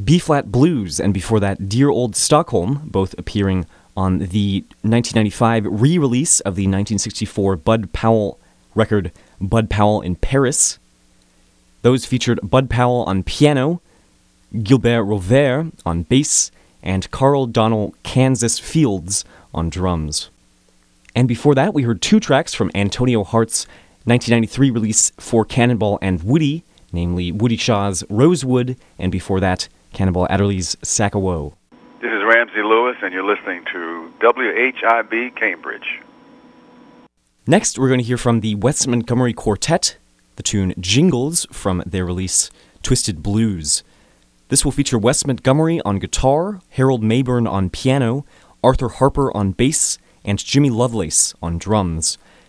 B-Flat Blues, and before that, Dear Old Stockholm, both appearing on the 1995 re-release of the 1964 Bud Powell record Bud Powell in Paris. Those featured Bud Powell on piano, Gilbert Rovere on bass, and Carl Donnell Kansas Fields on drums. And before that, we heard two tracks from Antonio Hart's 1993 release for Cannonball and Woody, namely Woody Shaw's Rosewood, and before that, Cannonball Adderley's Sack of Woe. This is Ramsey Lewis, and you're listening to WHIB Cambridge. Next, we're going to hear from the Wes Montgomery Quartet, the tune Jingles from their release Twisted Blues. This will feature Wes Montgomery on guitar, Harold Mayburn on piano, Arthur Harper on bass, and Jimmy Lovelace on drums.